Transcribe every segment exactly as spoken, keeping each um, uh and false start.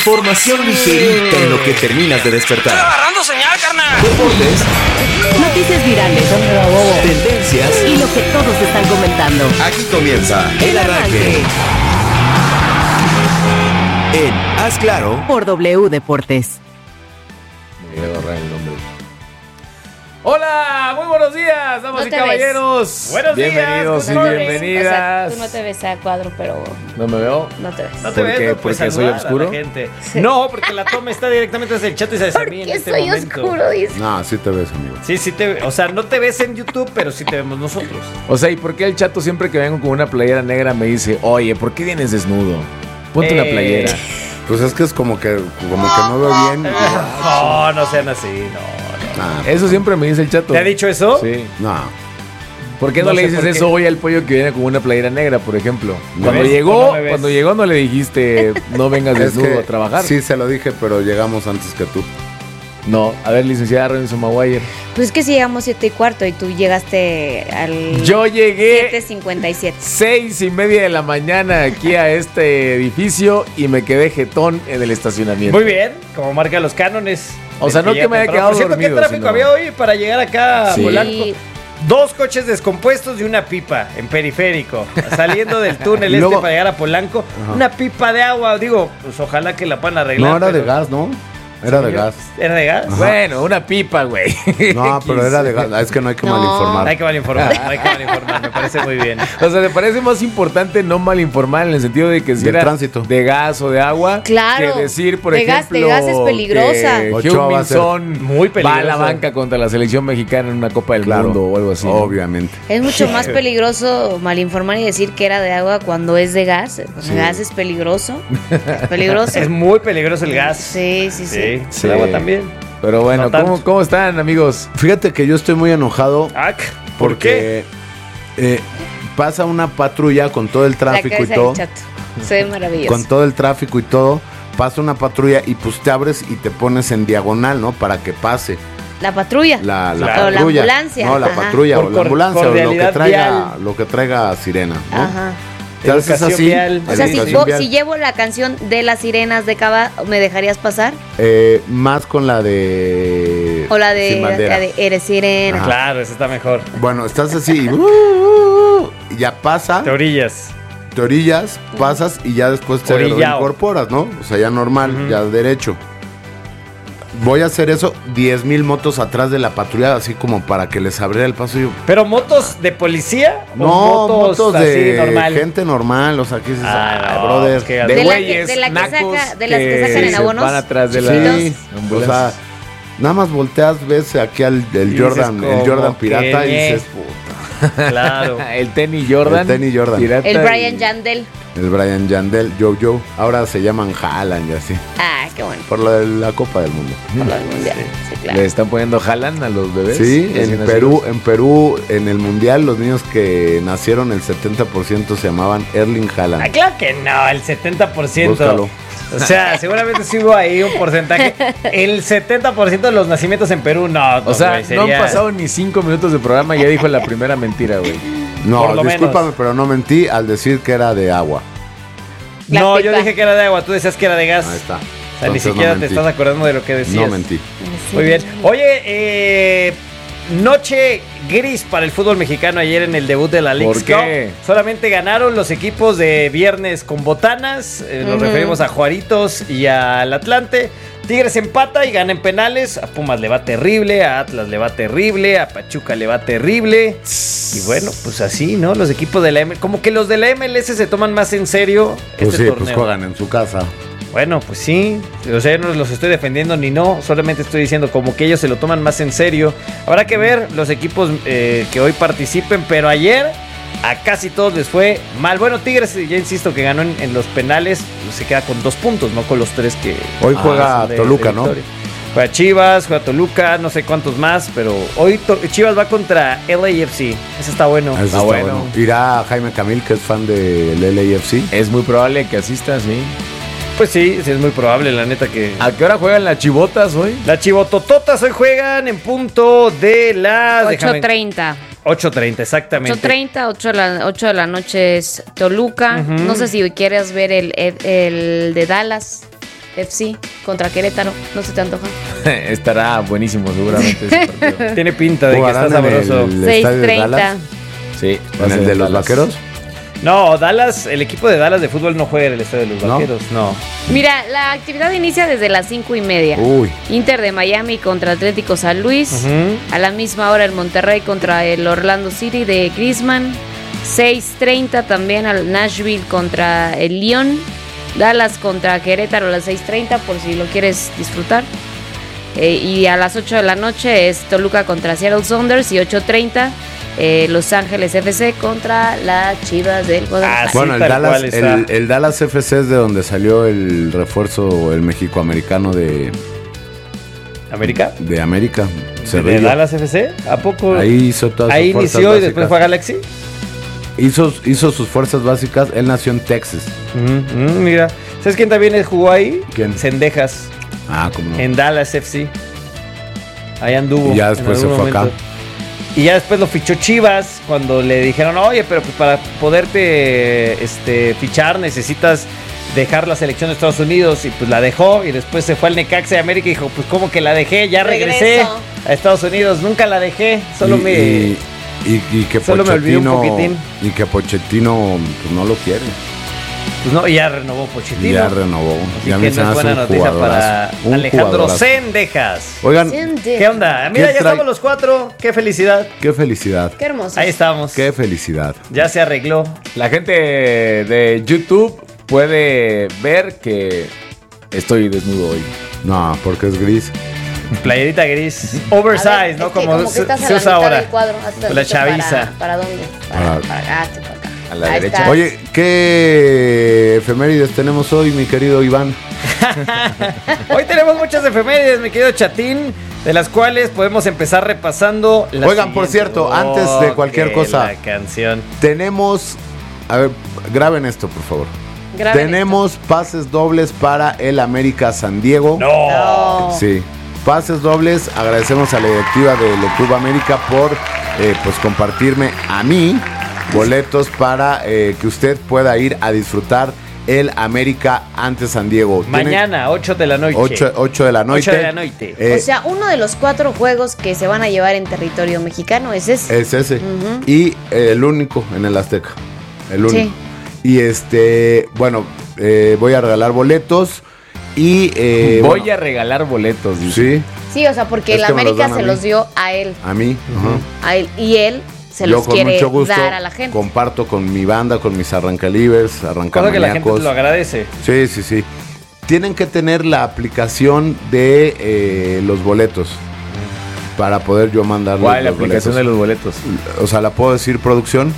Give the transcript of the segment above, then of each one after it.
Formación ligerita en lo que terminas de despertar. ¡Estoy agarrando señal, carnal! Deportes, noticias virales, tendencias y lo que todos están comentando. Aquí comienza El Arranque. En Haz Claro Por W Deportes. Me voy a agarrar el nombre. Hola, muy buenos días, damas No y te caballeros. Buenos Bienvenidos días, y good morning. bienvenidas. O sea, tú no te ves a cuadro, pero ¿No me veo? no te ves. ¿Por No te ves, qué? no puedes ¿Porque soy saludar a oscuro? la gente. No, porque la toma está directamente desde el chat y se ¿Por desarrolla en qué este soy momento. oscuro? Dice. No, sí te ves, amigo. Sí, sí te, o sea, no te ves en YouTube, pero sí te vemos nosotros. O sea, ¿y por qué el chato siempre que vengo con una playera negra me dice, oye, ¿por qué vienes desnudo? Ponte una Eh. playera. Pues es que es como que, como que no veo bien. No, no sean así, no. Nah, Eso siempre me dice el chato. ¿Te ha dicho eso? Sí. no. ¿Por qué no, No le sé dices por qué. eso hoy al pollo que viene con una playera negra, por ejemplo? ¿Me Cuando ves? llegó, ¿O no me ves? cuando llegó no le dijiste, no vengas Es desnudo que a trabajar. sí se lo dije, pero llegamos antes que tú. No, a ver, licenciada Robinson Maguire. Pues es que si llegamos siete y cuarto y tú llegaste al Yo llegué siete cincuenta y siete. seis y media de la mañana aquí a este edificio y me quedé jetón en el estacionamiento. Muy bien, como marca los cánones. O sea, no que llega me haya temprano. quedado Por cierto, dormido, ¿qué tráfico sino- había hoy para llegar acá a Sí. Polanco? Y Dos coches descompuestos y una pipa en periférico. Saliendo del túnel Y luego- este para llegar a Polanco. Una pipa de agua. Digo, pues ojalá que la puedan arreglar. No, era de pero- gas, ¿no? Era de gas. ¿Era de gas? Bueno, una pipa, güey. No, pero era de gas. Es que no hay que No. malinformar. Hay que malinformar, hay que malinformar, me parece muy bien. O sea, ¿te parece más importante no malinformar en el sentido de que si Del era tránsito. de gas o de agua? Claro. Que decir, por De gas- ejemplo, de gas es peligrosa. que Ochoa va a ser Heung-min Son muy va a peligrosa. la banca contra la selección mexicana en una Copa del Claro. Mundo o algo así. ¿no? Obviamente. es mucho más peligroso malinformar y decir que era de agua cuando es de gas. El Sí. gas es peligroso. Es peligroso. Es muy peligroso el gas. Sí, sí, sí. Sí, el agua también. Pero bueno, No tanto. ¿cómo, ¿cómo están, amigos? Fíjate que yo estoy muy enojado Ah, ¿por qué? porque eh, pasa una patrulla con todo el La tráfico y cabeza todo. del chato. Se ve maravilloso. Con todo el tráfico y todo. Pasa una patrulla y pues te abres y te pones en diagonal, ¿no? Para que pase. La patrulla. La, la Claro. O la patrulla. ambulancia. No, la Ajá. patrulla Por o la cor- ambulancia o lo que cordialidad traiga, vial. lo que traiga sirena, ¿no? Ajá. Te haces Educación así. vial. O sea, si, educación vo- vial. si llevo la canción de las sirenas de Cava, ¿me dejarías pasar? Eh, más con la de. O la de, Sin bandera. la de Eres Sirena. Ajá. Claro, eso está mejor. Bueno, estás así. y, uh, uh, uh, y ya pasa, Te orillas. te orillas, pasas y ya después te Orillao. incorporas, ¿no? O sea, ya normal, Ujú. ya derecho. Voy a hacer eso, diez mil motos atrás de la patrulla, así como para que les abriera el paso. Y yo, ¿Pero motos de policía? ¿O no, motos, así de normal? gente normal, o sea, que dices, Ah, ah, no, brother. es que- De, De la que- güeyes, de la que nacos saca- de las que sacan en se abonos van atrás de Sí, las o ambulancias. sea, nada más volteas, ves aquí al el Y dices Jordan, el como Jordan que pirata y ñe. dices, puta, Claro. el Tenny Jordan. El Tenny Jordan. pirata El y- Brian Yandel. el Brian Yandel, Jojo, ahora se llaman Haaland y así, Ah, qué bueno. por lo de la Copa del Mundo. Por lo del mundial. Sí, claro. Le están poniendo jalan a los bebés. Sí, recién en nacidos. Perú, en Perú, en el Mundial, los niños que nacieron, el setenta por ciento se llamaban Erling Ah, Haaland. claro que no, el setenta por ciento. Búscalo. O sea, seguramente sí hubo ahí un porcentaje. El setenta por ciento de los nacimientos en Perú, no. O sea, güey, no sería- han pasado ni cinco minutos de programa y ya dijo la primera mentira, güey. No, por lo discúlpame, menos. pero no mentí al decir que era de agua. La No, yo pipa. dije que era de agua, tú decías que era de gas. Ahí está. O sea, ni Entonces no siquiera te mentí. estás acordando de lo que decías. No mentí. Muy bien. Oye, eh, noche gris para el fútbol mexicano ayer en el debut de la Leagues ¿Por qué? Cup. Solamente ganaron los equipos de viernes con botanas. eh, Nos Ujú. referimos a Juaritos y al Atlante. Tigres empata y gana en penales. A Pumas le va terrible, a Atlas le va terrible, a Pachuca le va terrible. Y bueno, pues así, ¿no? Los equipos de la M L S, como que los de la M L S se toman más en serio Pues este sí, torneo. pues juegan en su casa. Bueno, pues sí. O sea, yo no los estoy defendiendo ni no. Solamente estoy diciendo como que ellos se lo toman más en serio. Habrá que ver los equipos eh, que hoy participen. Pero ayer a casi todos les fue mal. Bueno, Tigres, ya insisto, que ganó en, en los penales. Se queda con dos puntos, no con los tres que... Hoy ah, juega son de- Toluca, de ¿no? victoria. Juega Chivas, juega Toluca, no sé cuántos más. Pero hoy To- Chivas va contra L A F C. Ese está bueno. Eso Ah, está bueno. bueno. Irá Jaime Camil, que es fan del L A F C. Es muy probable que asista, sí. Pues sí, sí, es muy probable, la neta que... ¿A qué hora juegan las chivotas hoy? Las chivotototas hoy juegan en punto de las... déjame- ocho treinta. ocho treinta, exactamente. ocho treinta, ocho de la, ocho de la noche es Toluca. Ujú. No sé si quieres ver el, el de Dallas. F C contra Querétaro. ¿No se te antoja? Estará buenísimo seguramente ese partido. Tiene pinta de que está ¿Jugarán en sabroso. el seis estadio de treinta. Dallas? Sí, va a ¿En ser el de los Dallas. vaqueros? No, Dallas, el equipo de Dallas de fútbol no juega en el estadio de los ¿No? vaqueros, no. Mira, la actividad inicia desde las cinco y media. Uy. Inter de Miami contra Atlético San Luis. Ujú. A la misma hora el Monterrey contra el Orlando City de Griezmann. seis treinta también al Nashville contra el Lyon. Dallas contra Querétaro a las seis treinta por si lo quieres disfrutar. Eh, y a las ocho de la noche es Toluca contra Seattle Sounders y ocho treinta eh, Los Ángeles F C contra las Chivas del Guadalajara. Ah, sí. Bueno, el tal Dallas, cual está. el, el Dallas F C es de donde salió el refuerzo, el mexicoamericano de, ¿América? de América. ¿De Cerrillo. Dallas F C? ¿A poco? Ahí hizo todas Ahí sus fuerzas inició y básicas. después fue a Galaxy. Hizo, hizo sus fuerzas básicas. Él nació en Texas. Ujú, ujú, mira, ¿sabes quién también jugó ahí? ¿Quién? Cendejas, Ah, como no. en Dallas F C. Ahí anduvo. Y ya después en se algún fue acá. momento. Y ya después lo fichó Chivas cuando le dijeron, oye, pero pues para poderte este, fichar necesitas dejar la selección de Estados Unidos. Y pues la dejó y después se fue al Necaxa de América y dijo, pues ¿cómo que la dejé? Ya regresé Regreso. a Estados Unidos. Nunca la dejé, solo y, me... y, y- y que Solo me olvidé un Pochettino poquitín. y que Pochettino pues, no lo quiere. Pues no, y ya renovó Y Pochettino. ya renovó. Así Y a que mí no se me es hace buena un noticia para jugadorazo, un Alejandro jugadorazo. Cendejas. Oigan, ¿Qué onda? Mira, ¿Qué ya trae? estamos los cuatro. Qué felicidad. qué felicidad. Qué hermoso. Ahí estamos. Qué felicidad. Ya se arregló. La gente de YouTube puede ver que estoy desnudo hoy. No, porque es gris. Playerita gris. A Oversize, ver, ¿no? es que como que se, estás a se la usa mitad ahora. del cuadro, hazte Con la tantito chaviza. ¿Para, ¿para dónde? Para, Ah. para acá, hazte para acá. A la Ahí derecha. estás. Oye, ¿qué efemérides tenemos hoy, mi querido Iván? Hoy tenemos muchas efemérides, mi querido Chatín, de las cuales podemos empezar repasando. La Oigan, por siguiente. cierto, antes de cualquier Ok, cosa. La canción. Tenemos, a ver, graben esto, por favor. Graben Tenemos pases dobles para el América San Diego. No. No. Sí, pases dobles. Agradecemos a la directiva del Club América por eh, pues compartirme a mí boletos para eh, que usted pueda ir a disfrutar el América ante San Diego. Mañana, ocho de la noche. ocho de la noche. ocho de la noche. Eh, O sea, uno de los cuatro juegos que se van a llevar en territorio mexicano es ese. es ese. Ujú. Y eh, el único en el Azteca. El único. Sí. Y este, bueno, eh, voy a regalar boletos. Y eh, Voy bueno, a regalar boletos. dice. Sí, Sí, o sea, porque Es el que me los América dan a se mí. los dio a él, a mí. ajá. a él y él se Yo los con quiere mucho gusto dar a la gente. comparto con mi banda, con mis arrancalivers, Cosa que la gente arrancamaniacos. lo agradece. Sí, sí, sí. Tienen que tener la aplicación de eh, los boletos para poder yo mandarles ¿Cuál es la los aplicación de boletos. los boletos? O sea, ¿la puedo decir producción?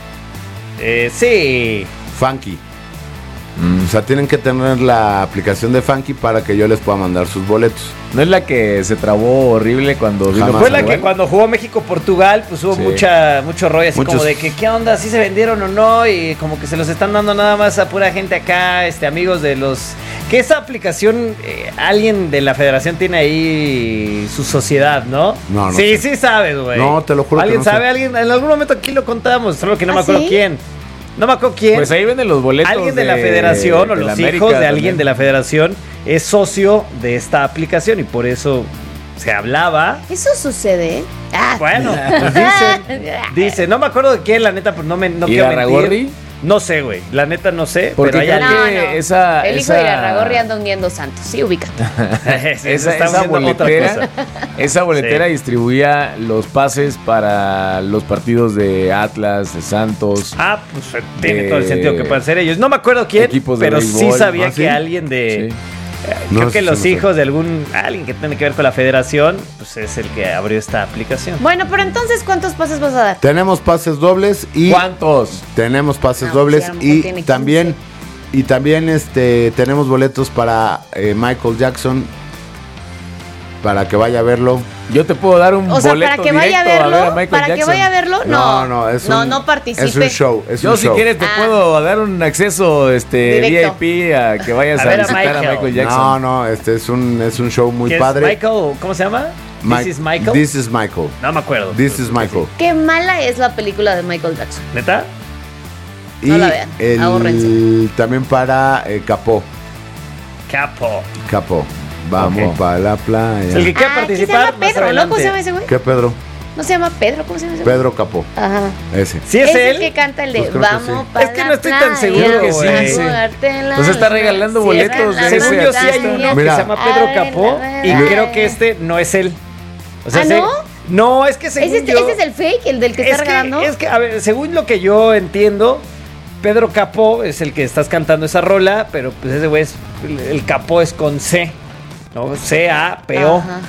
Eh, sí. Funky. Mm. O sea, tienen que tener la aplicación de Funky para que yo les pueda mandar sus boletos. ¿No es la que se trabó horrible cuando vino Jamás. Fue la Portugal? que cuando jugó México-Portugal, pues hubo Sí. mucha, mucho rollo así Muchos- como de que qué onda, si se vendieron o no, y como que se los están dando nada más a pura gente acá, este amigos de los... Que esa aplicación, eh, alguien de la federación tiene ahí su sociedad, ¿no? No, no Sí, sé. sí sabes, güey. No, te lo juro que ¿Alguien no sé. sabe? ¿Alguien? En algún momento aquí lo contamos, solo que no ¿Ah, me acuerdo sí? quién. No me acuerdo quién. Pues ahí venden los boletos. Alguien de la federación o de los la hijos América de alguien también. de la federación es socio de esta aplicación y por eso se hablaba. Eso sucede. Ah. Bueno, pues dicen, dice, no me acuerdo de quién, la neta, pues no me no ¿Y quiero Arragorri? mentir. No sé, güey, la neta no sé, Porque pero hay creo alguien- que No, no. esa- el hijo esa- de Irarragorri anda hundiendo santos. Sí, ubícate. Sí, Esa, estamos esa viendo otra boletera, cosa. esa boletera Sí. distribuía los pases para los partidos de Atlas, de Santos. Ah, pues eh, tiene de todo el sentido que puedan ser ellos. No me acuerdo quién, equipos de pero sí béisbol. sabía ¿Ah, sí? que alguien de... Sí. eh, No, creo eso que sí los no sé. hijos de algún... Alguien que tiene que ver con la federación, pues es el que abrió esta aplicación. Bueno, pero entonces, ¿cuántos pases vas a dar? Tenemos pases dobles y ¿Cuántos? tenemos pases No, dobles sí, a lo mejor y tiene también quince. y también este tenemos boletos para eh, Michael Jackson para que vaya a verlo. Yo te puedo dar un O sea, boleto para que vaya a directo verlo, ver a Michael para que Jackson. vaya a verlo, no. No, no, es no, un, no participe. Es un show, es Yo un si show. quieres te Ah. puedo dar un acceso este Directo. V I P a que vayas A a, ver a visitar a Michael. Michael Jackson. No, no, este es un es un show muy ¿Qué es padre. Michael? ¿Cómo se llama? Mi- This is Michael. This is Michael. No me acuerdo. This is Michael. Qué mala es la película de Michael Jackson. ¿Neta? No la vean, el- ahórrense. también para eh, Capó. Capo. Capo. Vamos Ok. para la playa. Es el que quiera Ah, ¿qué se participar. llama más Pedro, ¿no? ¿Cómo se llama adelante. ese güey? ¿Qué Pedro? ¿No se llama Pedro? ¿Cómo se llama ese güey? Pedro Capó. Ajá. Ese. ¿Sí es, es él? el que canta el de Pues creo que Vamos sí. para Es que no estoy tan seguro, Creo que sí, a sí. jugarte la Pues está regalando cierra boletos la de Según ese yo sí hay artista. uno Mira. que se llama Pedro Capó y Ay. creo que este no es él. O sea, ¿Ah, ese- no? No, es que según ¿Ese, yo... ese es el fake, el del que está es regalando? que, es que, a ver, según lo que yo entiendo, Pedro Capó es el que estás cantando esa rola, pero pues ese güey es, el, el Capó es con C, ¿no? C A P O. Ajá.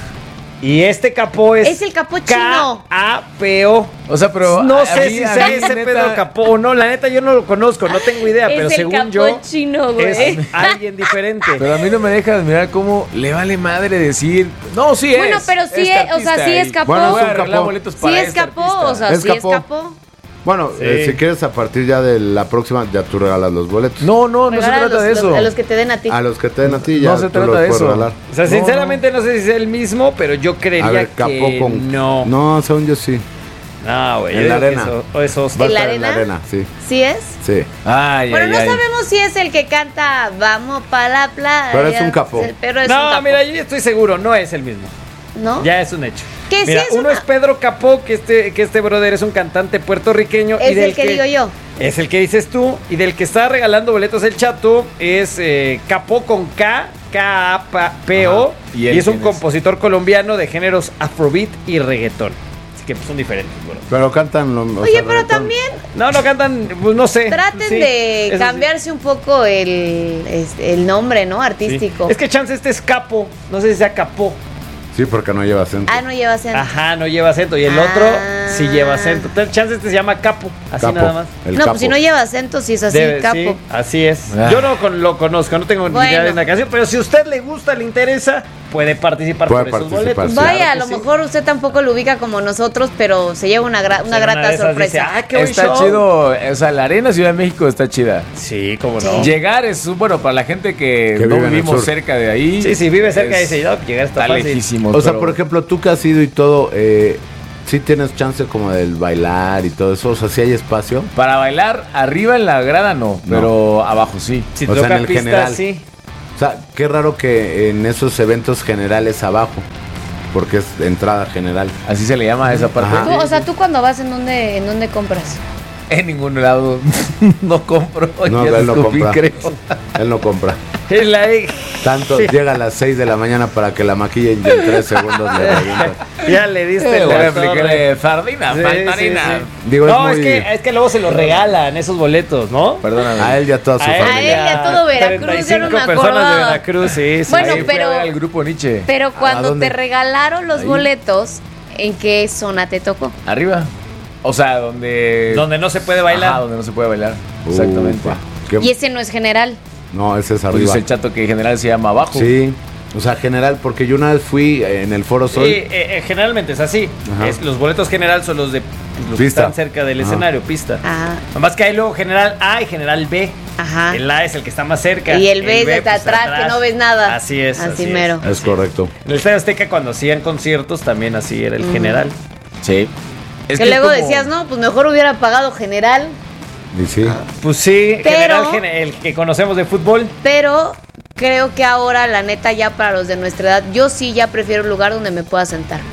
Y este Capó es Es el Capó chino. K A P O. O sea, pero. No a- a sé mí- si a sea mí, ese neta, Pedro Capó o no, la neta yo no lo conozco, no tengo idea, Es pero el según Capó yo chino, güey. es alguien diferente. Pero a mí no me deja admirar cómo le vale madre decir. No, sí es. Bueno, pero sí este es, o sea, artista sí es y Capó. Bueno, Voy es a un arreglar Capó. boletos Sí para es este Capó, artista. o sea, Es sí Capó. es Capó. Bueno, Sí. eh, si quieres a partir ya de la próxima, ya tú regalas los boletos. No, no, no se Regala trata los- de los- eso. A los que te den a ti. A los que te den a ti ya No se tú trata los de puedes eso. regalar. O sea, sinceramente no sé si es el mismo, pero yo creería A ver, que Capó con... no. No, según yo sí. No, güey. En yo la digo que arena. eso- o esos- Va a ¿En la estar en la arena? arena, sí. ¿Sí es? Sí. Ay, Bueno, ay, no ay. sabemos si es el que canta Vamos pa' la playa. Pero es un Capó. Pero es un No, Capó. mira, yo ya estoy seguro, no es el mismo. ¿No? Ya es un hecho. Que sí Mira, es uno una- es Pedro Capó, que este, que este brother es un cantante puertorriqueño. Es y del el que digo yo. Es el que dices tú. Y del que está regalando boletos el chato es eh, Capó con K, K A P O. Ajá. ¿Y Y, él es un quién es? compositor colombiano de géneros afrobeat y reggaetón. Así que pues, son diferentes, bro. Pero cantan lo o Oye, sea, pero reggaetón. también No, no cantan, pues no sé. traten Sí, de eso sí. cambiarse un poco el, este, el nombre, ¿no? Sí. Artístico. Es que chance este es Capo. No sé si sea Capó. Sí, porque no lleva acento. Ah, no lleva acento. Ajá, no lleva acento. Y el Ah. otro sí lleva acento. Entonces, chance este se llama Capo. Así Capo, nada más. el No, capo. pues si no lleva acento, sí es así, Debe- capo. sí, así es. Ah. Yo no con- lo conozco, no tengo ni Bueno. idea de la canción, pero si a usted le gusta, le interesa, puede participar Puede por esos participar, boletos. sí. Vaya, Claro a que lo sí. mejor usted tampoco lo ubica como nosotros, pero se lleva una, gra- una En grata de esas sorpresa. dice, ah, qué buen Está show. chido. O sea, la arena Ciudad de México está chida. Sí, cómo Sí. no. Llegar es, bueno, para la gente que, Que no vive en el vivimos sur. cerca de ahí. Sí, sí, vive cerca de es- ese, no, llegar está Está fácil. lejísimo. O sea, pero- por ejemplo, tú que has ido y todo, eh, sí tienes chance como del bailar y todo eso. O sea, sí hay espacio. Para bailar, arriba en la grada no, pero abajo sí. Si O sea, toca en el pista, general. sí. O sea, qué raro que en esos eventos generales abajo. Porque es entrada general. Así se le llama a esa parte. Ajá. Tú, o sea, ¿tú cuando vas en dónde, en dónde compras? En ningún lado no compro. No, ya él no descubrí, compra. creo. Él no compra. Es la- Tanto, Sí. llega a las seis de la mañana para que la maquillen y en tres segundos le revientan. Ya le diste Eh, la voy a torre. aplicarle sardina, Sí, faltarina. sí, sí. Digo, es no, muy- es, que, es que luego se los regalan esos boletos, ¿no? Perdóname. A él y a toda su A él, familia. A él y a todo Veracruz, ya no me treinta y cinco personas de acordaba. Veracruz, sí, sí. Bueno, Ahí fui a pero- ver al grupo Nietzsche. Pero cuando dónde? te regalaron los Ahí. boletos, ¿en qué zona te tocó? Arriba. O sea, donde. Donde no se puede bailar. Ajá, donde no se puede bailar. Exactamente. Upa, qué- Y ese no es general. No, ese es Pues arriba. dice el chato que en general se llama abajo. Sí. O sea, general, porque yo una vez fui en el Foro Sol. Sí, eh, eh, generalmente es así. Ajá. Es, los boletos general son los de los que Pista. están cerca del Ajá. escenario, pista. Ah, Nomás que hay luego general A y general B. ajá. El A es el que está más cerca. Y el B es de pues, atrás, que no ves nada. Así es. Así es. mero. Es correcto. En el Estadio Azteca, cuando hacían conciertos, también así era el Mm. general. Sí. Es que es luego como- decías, no, pues mejor hubiera pagado general, Y sí. Pues sí, Pero- general, gen- el que conocemos de fútbol. pero creo que ahora, la neta, ya para los de nuestra edad, yo sí ya prefiero un lugar donde me pueda sentar.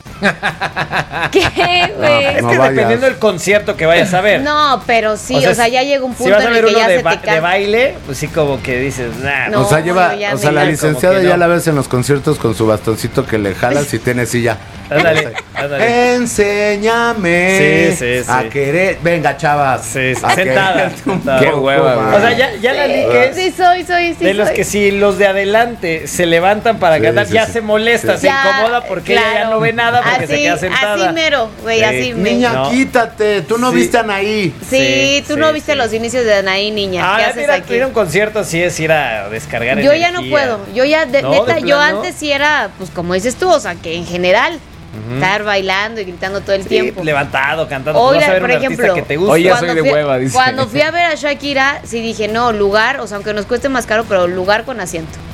¿Qué, güey? Es No que vayas. dependiendo del concierto que vayas a ver. No, pero sí, o sea, ya llega un si punto vas a en ver el que uno ya de, se ba- te de cansa. baile, pues sí como que dices, nah, No, o sea, lleva, yo ya o sea, me la la- licenciada como que ya no. la ves en los conciertos con su bastoncito que le jalas y tiene silla. ándale, ándale. Enséñame Sí, sí, sí. a querer. Venga, chavas. Sí, sí, a sentada, quererte un sentada. Qué poco hueva, más. güey. O sea, ya, ya la li que es Sí, soy, soy, sí. de los soy. que si los de adelante se levantan para Sí, cantar, sí, ya sí. se molesta, Sí. se incomoda porque ella ya claro. no ve nada porque así, se queda sentada. Así mero, güey, Sí. así me. Niña, No. quítate. Tú no Sí. viste a Anaí. Sí, Sí, tú sí, no viste sí. los inicios de Anaí, niña. Ah, ¿Qué haces mira, aquí? ir a un concierto así es ir a descargar Yo ya no energía. puedo. Yo ya, de, No, neta, de yo plano. antes sí era, pues como dices tú, o sea, que en general, estar bailando y gritando todo el Sí, tiempo. levantado, cantando. Hoy, vas a ver por un artista ejemplo, que te gusta. Oye, ya Cuando soy de fui a- hueva, dice. Cuando fui a ver a Shakira, sí dije, no, lugar, o sea, aunque nos cueste más caro, pero lugar con asiento.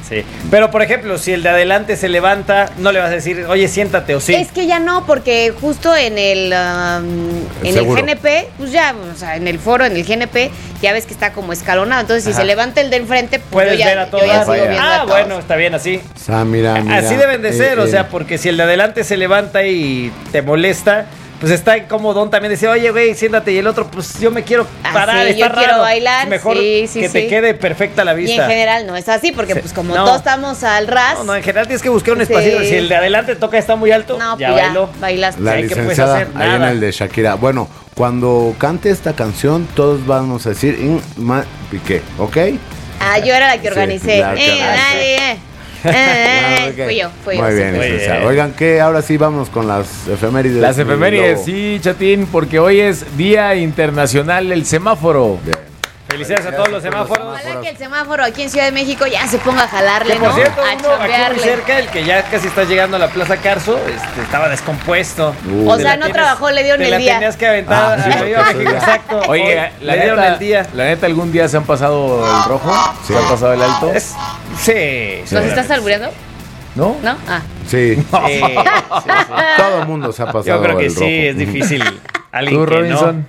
Sí. Pero, por ejemplo, si el de adelante se levanta, no le vas a decir, oye, siéntate o sí. Es que ya no, porque justo en el um, El en seguro. el G N P, pues ya, o sea, en el foro, en el G N P, ya ves que está como escalonado. Entonces, si Ajá. se levanta el de enfrente, pues Puedes yo ya, ver a yo todos. ya sigo viendo Ah, a todos. bueno, está bien así. O sea, mira, mira. Así deben de eh, ser, o eh, sea, porque si el de adelante se levanta y te molesta, pues está incómodo también decir, oye, güey, siéntate, y el otro, pues yo me quiero Ah, parar, sí, está yo quiero raro. bailar, Es mejor sí, sí, que sí. te quede perfecta la Y vista. en general no es así, porque Sí. pues como No. todos estamos al ras, No, no, en general tienes que buscar un Sí. espacito. Si el de adelante toca está muy alto, no, ya pues ya, bailó. bailaste. La Sí, ¿qué puedes licenciada, hacer? ahí en Nada. el de Shakira. Bueno, cuando cante esta canción, todos vamos a decir "In ma Piqué", ¿ok? Ah, yo era la que Sí, organicé. la que Eh, organizó. nadie, eh. Eh, eh, Ok. Fui yo, fui yo. Muy sí, bien, fui yo. licenciada. bien. Oigan, que ahora sí vamos con las efemérides. Las mi efemérides, lobo. sí, Chatín, porque hoy es Día Internacional del Semáforo. Felicidades a todos los semáforos. Ojalá que el semáforo aquí en Ciudad de México ya se ponga a jalarle, Que por ¿no? cierto, a uno aquí muy chambearle. cerca, el que ya casi está llegando a la Plaza Carso, este, estaba descompuesto. Uh. O Te sea, la no tienes- trabajó, le dieron te el la día. tenías que aventar Ah, sí, arriba, porque México, ya. exacto. Oye, Hoy la le dieron neta, el día. la neta, ¿algún día se han pasado el rojo? Sí. ¿Se han pasado el alto? Es- sí. ¿Los estás albureando? ¿No? ¿No? Ah. Sí, Sí, sí, sí. todo el mundo se ha pasado. Yo creo que el sí, rojo. es difícil. Alguien ¿Tú, que Robinson?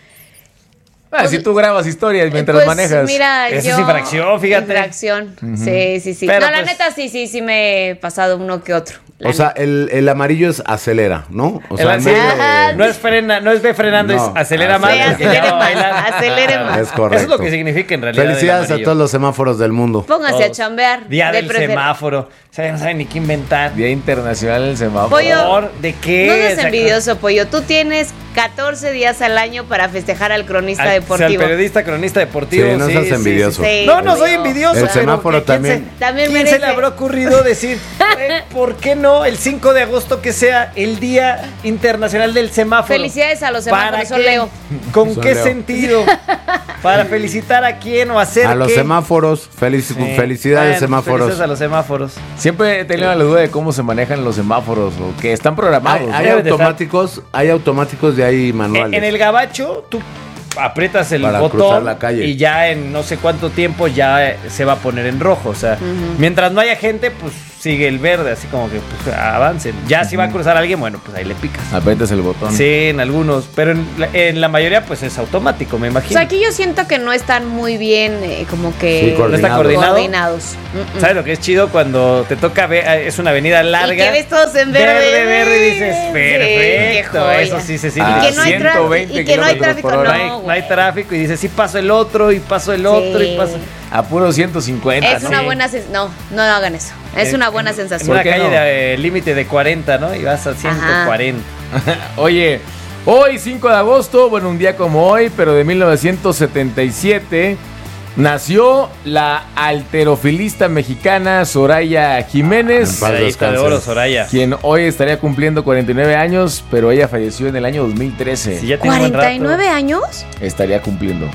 Ah, Pues- si tú grabas historias mientras Pues, manejas. Mira, Esa yo... es infracción, fíjate. Infracción, sí, sí, sí. Pero, no, la pues- neta, sí, sí, sí me he pasado uno que otro. La O sea, el, el amarillo es acelera, ¿no? O sea, El en así- vez de- Ajá. no es frena, no es ve frenando, No, es acelera más. Sí, porque acelere ya va a más, bailar. acelere más. Es correcto. Eso es lo que significa en realidad. Felicidades el a amarillo. todos los semáforos del mundo. Pónganse a Todos. chambear. Día de del prefer- semáforo. O sea, no saben ni qué inventar. Día Internacional del Semáforo. Pollo. ¿Por? ¿De qué? No O seas sea, envidioso, Pollo. Tú tienes catorce días al año para festejar al cronista al- deportivo. O sea, el periodista cronista deportivo. Sí, no seas envidioso. Sí, No, no Pollo. soy envidioso. El pero semáforo ¿quién también. se- También ¿Quién merece. se le habrá ocurrido decir, eh, ¿por qué no el cinco de agosto que sea el Día Internacional del Semáforo? Felicidades a los ¿Para semáforos, son qué? Leo. ¿Con Son qué Leo. sentido? ¿Para felicitar a quién o hacer A los qué? semáforos, felici- Sí. felicidades Bueno, semáforos. Felicidades a los semáforos. Siempre he tenido la duda de cómo se manejan los semáforos o que están programados. Hay, ¿no? hay Debe de automáticos, hay automáticos de ahí En, manuales. en el gabacho, tú aprietas el Para botón cruzar la calle. y ya en no sé cuánto tiempo ya eh, se va a poner en rojo. O sea, mientras no haya gente, pues sigue el verde, así como que pues, avancen. Ya si va a cruzar alguien, bueno, pues ahí le picas. Apretas el botón. Sí, en algunos, pero en la, en la mayoría pues es automático, me O imagino. sea, aquí yo siento que no están muy bien, eh, como que... Sí, ¿No está coordinado. coordinado? coordinados. Mm, mm. ¿Sabes lo que es chido cuando te toca ver, eh, es una avenida larga? Y que ves todos en verde. Verde, verde, y dices, Sí, perfecto, qué joya. eso sí se siente. Ah, Y que no hay ciento tráfico. veinte Y que no hay kilómetros tráfico, por hora. No hay, no, no hay güey. tráfico y dices, sí paso el otro y paso el otro Sí. y paso... A puro ciento cincuenta. Es ¿no? una Sí. buena sensación. No, no hagan eso. Es En- una buena en- sensación. En una ¿Por qué calle no? de eh, límite de cuarenta, ¿no? Y vas a ciento cuarenta. Oye, hoy cinco de agosto, bueno, un día como hoy, pero de mil novecientos setenta y siete, nació la alterofilista mexicana Soraya Jiménez, En paz Medallista de descanse. oro, Soraya. quien hoy estaría cumpliendo cuarenta y nueve años, pero ella falleció en el año dos mil trece. Sí, ya tiene un buen ¿cuarenta y nueve rato. años? Estaría cumpliendo.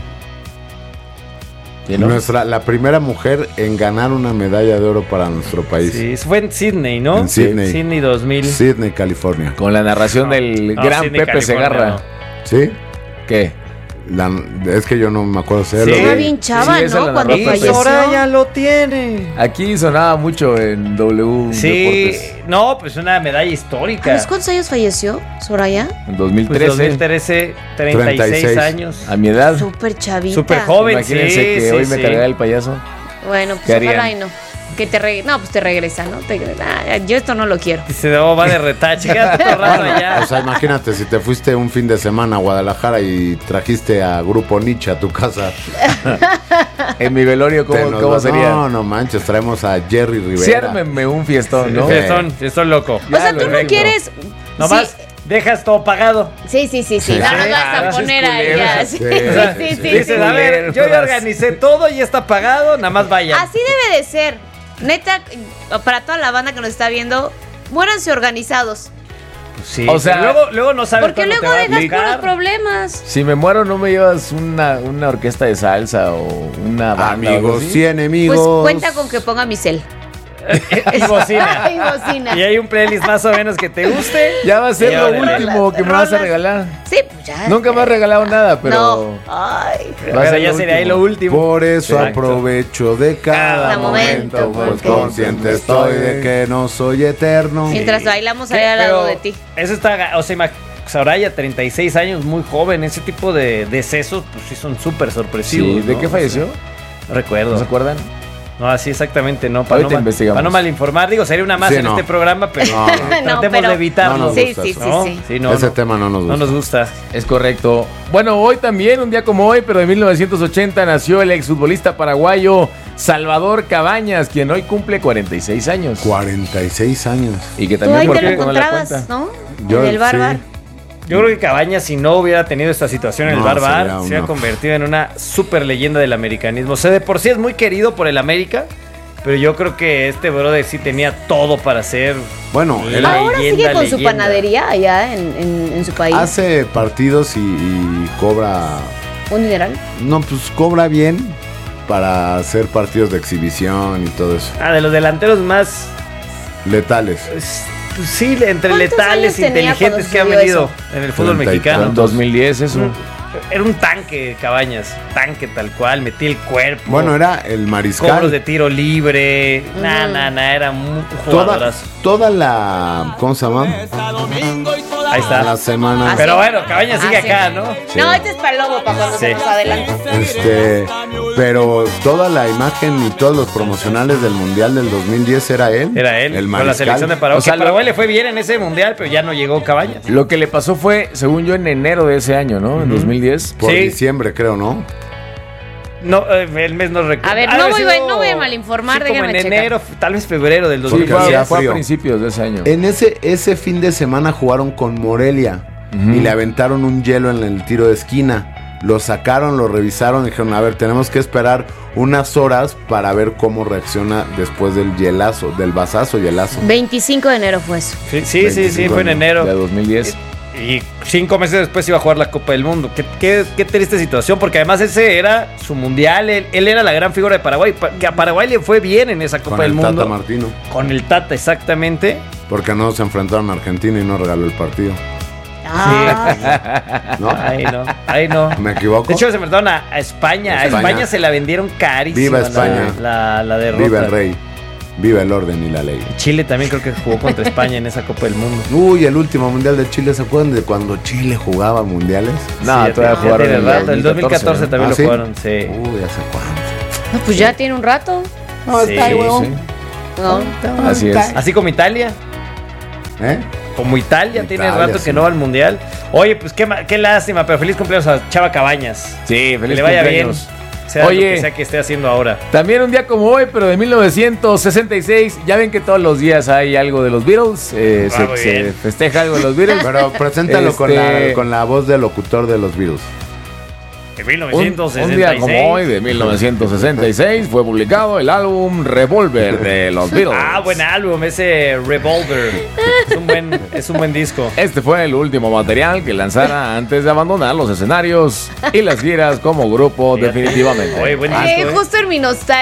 ¿Sí, no? Nuestra, la primera mujer en ganar una medalla de oro para nuestro país. Sí, eso fue en Sydney, ¿no? En Sydney. Sydney dos mil. Sydney, California. Con la narración del No, gran Sydney, Pepe California, Segarra. no. ¿Sí? ¿Qué? La- es que yo no me acuerdo si Sí. lo Estaba vi. bien chava, Sí, esa ¿no? la Cuando narró Pepe. Y falleció. Soraya lo tiene. Aquí sonaba mucho en W Sí, Deportes no, pues una medalla ¿A histórica. los cuántos años falleció Soraya? en dos mil Pues trece. dos mil trece, treinta y seis treinta y seis. años. A mi edad. Súper chavita. Súper joven, Imagínense sí, que sí, hoy me sí. cargara el payaso. Bueno, ¿Qué pues harían? ojalá y no. Que te re... No, pues te regresa, ¿no? Te... Ah, yo esto no lo quiero. Dice, oh, va de retache, quédate todo rato allá. O sea, imagínate si te fuiste un fin de semana a Guadalajara y trajiste a Grupo Nietzsche a tu casa. En mi velorio, Te ¿cómo, nos cómo vas- sería? No, no manches, traemos a Jerry Rivera. Sí, ármenme un fiestón, ¿no? Sí. Fiestón, fiestón loco. O sea, tú no perfecto. quieres... Nomás Sí. dejas todo pagado. Sí, sí, sí, sí. Sí. No nos Sí. vas Ah, a no seas poner ahí culero. ya. Sí, Sí, sí, sí, sí, sí. sí, Dices, sí. a ver, yo ya organicé todo y está pagado, nada más vayan. Así debe de ser. Neta, para toda la banda que nos está viendo, muéranse organizados. Sí, O sea, pero luego, luego no sabes Porque cuándo te luego va a dejas aplicar. puros problemas. Si me muero, ¿no me llevas una, una orquesta de salsa o una banda? o algo Amigos así? y enemigos. Pues cuenta con que ponga mi cel. y bocina. Y bocina. Y hay un playlist más o menos que te guste. Ya va a ser Y lo órale. último que me vas a Rolas. regalar. Sí, pues ya. Nunca me has regalado nada, pero... No. Ay. Va a Pero ser ya lo sería ahí último. lo último. Por eso Exacto. aprovecho de cada Cada momento, momento, pues porque- consciente estoy de que no soy eterno. Mientras bailamos ¿Qué? ahí al lado Pero de ti. Eso está, o sea, ima- Soraya, treinta y seis años, muy joven. Ese tipo de decesos, pues sí son súper sorpresivos. Sí, ¿de ¿no? qué falleció? No recuerdo. ¿No se acuerdan? No, así exactamente, no. Para Ahorita no, mal- investigamos. para no malinformar, digo, sería una más Sí, en no. este programa, pero No, eh, no. tratemos No, pero- de evitarlo. No nos Sí, gusta sí, eso. sí, ¿no? sí. Sí, no, Ese no, tema no nos no gusta. nos gusta. Es correcto. Bueno, hoy también, un día como hoy, pero de mil novecientos ochenta, nació el exfutbolista paraguayo Salvador Cabañas, quien hoy cumple cuarenta y seis años. cuarenta y seis años. Y que Tú también ahí por te lo poco no la encontrabas, cuenta. ¿no? Yo, en el bar sí. bar. Yo creo que Cabañas, si no hubiera tenido esta situación en el No, Bar Bar, sería se hubiera una- convertido en una super leyenda del americanismo. O sea, de por sí es muy querido por el América, pero yo creo que este brother sí tenía todo para ser. Bueno, él La Ahora leyenda, sigue con su leyenda. panadería allá en, en, en su país. hace partidos y, y cobra. Un dineral. No, pues cobra bien para hacer partidos de exhibición y todo eso. Ah, de los delanteros más. Letales. pues, pues, sí, entre ¿Cuántos letales e años tenía inteligentes cuando que han sucedió venido eso? en el fútbol Treinta y mexicano. En dos mil diez eso. Mm, Era un tanque, Cabañas. Tanque tal cual, metí el cuerpo. Bueno, era el mariscal. Cobros de tiro libre. Nah, Ujú. nah, nah, era un toda, jugadorazo. toda la. ¿Cómo se llama? Ahí está. La semana. Ah, Pero sí. bueno, Cabañas sigue Ah, sí. acá, ¿no? No, este es para el lobo, para cuando Sí. se nos adelante. Este, pero toda la imagen y todos los promocionales del Mundial del dos mil diez era él. Era él, el con la mariscal. selección de Paraguay. O sea, Que lo- Paraguay le fue bien en ese mundial, pero ya no llegó Cabañas. Lo que le pasó fue, según yo, en enero de ese año, ¿no? En dos mil diez. Por Sí. diciembre, creo, ¿no? No, eh, el mes no recuerdo. A ver, Ha no de voy- haber sido- no voy a malinformar, sí, como déjame en checar. enero, f- tal vez febrero del Porque Sí, fue, hacía a- fue a frío. principios de ese año. En ese, ese fin de semana jugaron con Morelia Ujú. y le aventaron un hielo en el tiro de esquina. Lo sacaron, lo revisaron y dijeron, a ver, tenemos que esperar unas horas para ver cómo reacciona después del hielazo, del vasazo hielazo. veinticinco de enero fue eso. Sí, sí, sí, sí, veinticinco fue en años. enero. De dos mil diez. Y cinco meses después iba a jugar la Copa del Mundo. Qué, qué- qué triste situación, porque además ese era su mundial. Él, él era la gran figura de Paraguay. Pa- Que a Paraguay le fue bien en esa Copa Con del el Mundo. Tata Martino. Con el Tata, exactamente. Porque no se enfrentaron a Argentina y no regaló el partido. Ah, ¿No? Ahí no, ahí no. ¿Me equivoco? De hecho, se enfrentaron a, a España. A España. España se la vendieron carísima. Viva la- España. La, la derrota. Viva el rey. Viva el orden y la ley. Chile también creo que jugó contra España en esa Copa del Mundo. Uy, el último mundial de Chile, ¿se acuerdan de cuando Chile jugaba mundiales? No, Sí, todavía ya jugaron tiene en rato. El dos mil catorce ¿no? también ¿Ah, lo sí? jugaron, sí. Uy, ¿hace cuánto? no, pues ya tiene un rato. No, Sí, está ahí, huevón. Sí, No. así es. Así como Italia. ¿Eh? Como Italia, tiene Italia, rato sí. que no va al mundial. Oye, pues qué, ma- qué lástima, pero feliz cumpleaños a Chava Cabañas. Sí, Que feliz le vaya cumpleaños. bien. Sea Oye. lo que sea que esté haciendo ahora. También un día como hoy, pero de mil novecientos sesenta y seis. Ya ven que todos los días hay algo de los Beatles. eh, Ah, se, muy se bien. festeja algo de los Beatles. Pero preséntalo con, Este- la, con la voz del locutor de los Beatles. En mil Un, novecientos sesenta un y día seis. como hoy, de mil novecientos sesenta y seis, fue publicado el álbum Revolver de los Beatles. Ah, buen álbum, ese Revolver. Es un buen, es un buen disco. Este fue el último material que lanzara antes de abandonar los escenarios y las giras como grupo, Fíjate. definitivamente. Oye, buen Eh, disco, ¿eh? justo en mi nostalgia.